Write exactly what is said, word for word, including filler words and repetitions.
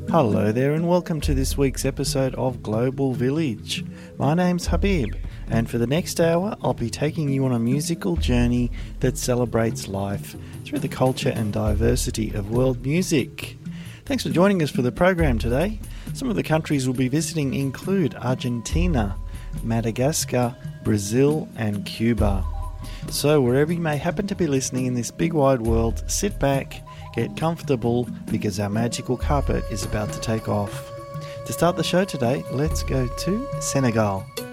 Hello there and welcome to this week's episode of Global Village. My name's Habib, and for the next hour I'll be taking you on a musical journey that celebrates life through the culture and diversity of world music. Thanks for joining us for the program today. Some of the countries we'll be visiting include Argentina, Madagascar, Brazil and Cuba. So wherever you may happen to be listening in this big wide world, sit back, get comfortable, because our magical carpet is about to take off. To start the show today, let's go to Senegal.